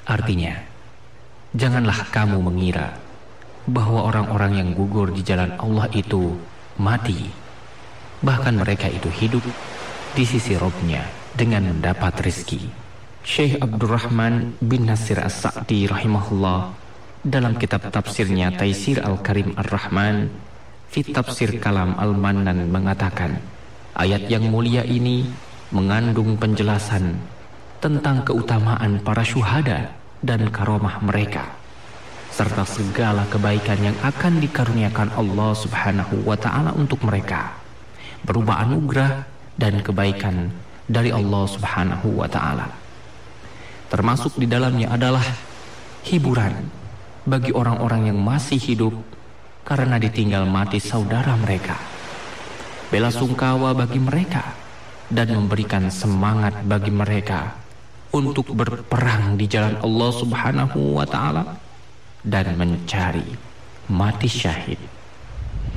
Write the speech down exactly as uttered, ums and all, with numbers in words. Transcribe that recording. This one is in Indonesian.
Artinya, janganlah kamu mengira bahwa orang-orang yang gugur di jalan Allah itu mati. Bahkan mereka itu hidup di sisi Rabb-Nya dengan mendapat rezeki. Syekh Abdurrahman bin Nasir As-Sa'di rahimahullah dalam kitab tafsirnya Taisir Al-Karim Ar-Rahman fi Tafsir Kalam Al-Mannan mengatakan, ayat yang mulia ini mengandung penjelasan tentang keutamaan para syuhada dan karomah mereka, serta segala kebaikan yang akan dikaruniakan Allah Subhanahu wa ta'ala untuk mereka, berupa anugerah dan kebaikan dari Allah Subhanahu wa ta'ala. Termasuk di dalamnya adalah hiburan bagi orang-orang yang masih hidup karena ditinggal mati saudara mereka, bela sungkawa bagi mereka, dan memberikan semangat bagi mereka untuk berperang di jalan Allah Subhanahu wa ta'ala dan mencari mati syahid.